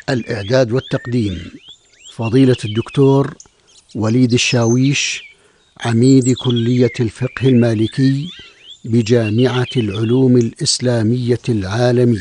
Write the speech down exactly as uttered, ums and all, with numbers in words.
الإعداد والتقديم فضيلة الدكتور وليد الشاويش، عميد كلية الفقه المالكي بجامعة العلوم الإسلامية العالمية.